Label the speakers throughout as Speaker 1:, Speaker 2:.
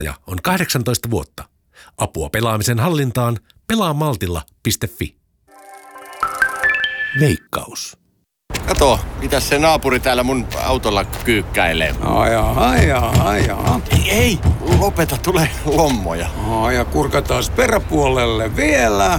Speaker 1: on 18 vuotta. Apua pelaamisen hallintaan pelaamaltilla.fi. Veikkaus.
Speaker 2: Kato, mitäs se naapuri täällä mun autolla kyykkäilee?
Speaker 3: Ajaa.
Speaker 2: Ei, lopeta, tulee lommoja.
Speaker 3: Ja kurkataan peräpuolelle vielä.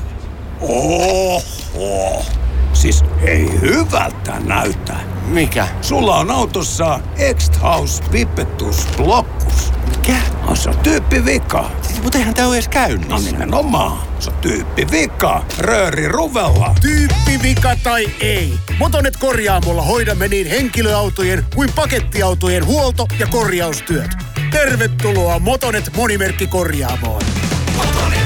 Speaker 3: Oho. Siis ei hyvältä näytä.
Speaker 2: Mikä?
Speaker 3: Sulla on autossa X-House Pipettus Blockus.
Speaker 2: Mikä?
Speaker 3: Se on tyyppivika.
Speaker 2: Mutta eihän tää ole edes käynnissä.
Speaker 3: No nimenomaan. Se on tyyppivika. Rööri ruvella.
Speaker 4: Tyyppivika tai ei. Motonet Korjaamolla hoidamme niin henkilöautojen kuin pakettiautojen huolto- ja korjaustyöt. Tervetuloa Motonet Monimerkkikorjaamoon. Motonet.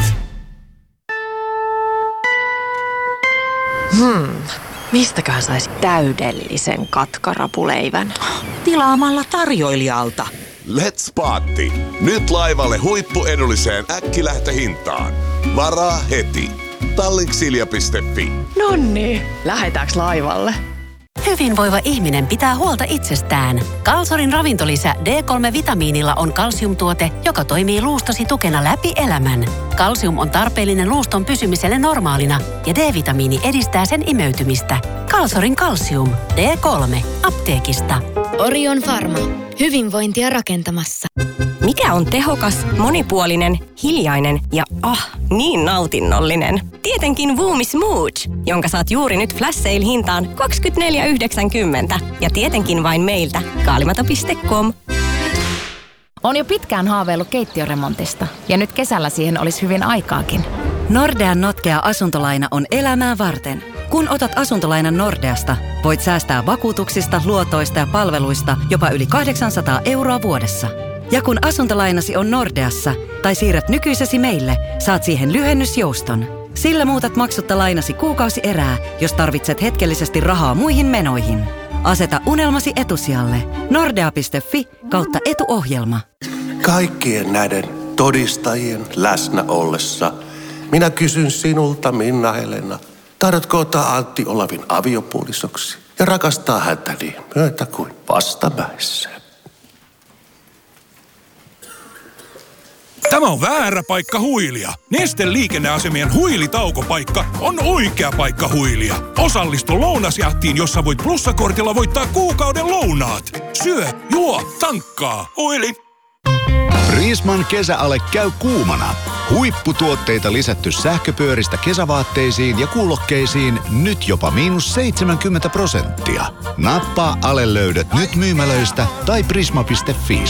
Speaker 5: Mistäköhän saisi täydellisen katkarapuleivän?
Speaker 6: Tilaamalla tarjoilijalta.
Speaker 7: Let's Paatti. Nyt laivalle huippuedulliseen äkkilähtöhintaan. Varaa heti. Tallinksilja.fi.
Speaker 5: Nonni, lähdetäänkö laivalle?
Speaker 8: Hyvinvoiva ihminen pitää huolta itsestään. Kalsorin ravintolisä D3-vitamiinilla on kalsiumtuote, joka toimii luustosi tukena läpi elämän. Kalsium on tarpeellinen luuston pysymiselle normaalina ja D-vitamiini edistää sen imeytymistä. Kalsorin kalsium. D3. Apteekista.
Speaker 9: Orion Pharma. Hyvinvointia rakentamassa.
Speaker 10: Mikä on tehokas, monipuolinen, hiljainen ja niin nautinnollinen? Tietenkin Voomi Smooch, jonka saat juuri nyt flash sale hintaan 24,90. Ja tietenkin vain meiltä. Kaalimato.com.
Speaker 11: On jo pitkään haaveillut keittiöremontista ja nyt kesällä siihen olisi hyvin aikaakin.
Speaker 12: Nordean notkea asuntolaina on elämää varten. Kun otat asuntolainan Nordeasta, voit säästää vakuutuksista, luotoista ja palveluista jopa yli 800 € vuodessa. Ja kun asuntolainasi on Nordeassa tai siirrät nykyisesi meille, saat siihen lyhennysjouston. Sillä muutat maksutta lainasi kuukausierää, jos tarvitset hetkellisesti rahaa muihin menoihin. Aseta unelmasi etusijalle. Nordea.fi/etuohjelma.
Speaker 13: Kaikkien näiden todistajien läsnä ollessa minä kysyn sinulta, Minna-Helena, tahdotko ottaa Antti Olavin aviopuolisoksi ja rakastaa häntä niin myötä kuin vastamäissä?
Speaker 14: Tämä on väärä paikka huilia. Nesteen liikenneasemien huilitaukopaikka on oikea paikka huilia. Osallistu lounasjahtiin, jossa voit plussakortilla voittaa kuukauden lounaat. Syö, juo, tankkaa. Huili.
Speaker 15: Prisman kesäale käy kuumana. Huipputuotteita lisätty sähköpyöristä kesävaatteisiin ja kuulokkeisiin nyt jopa -70%. Nappaa Ale löydät nyt myymälöistä tai prisma.fi.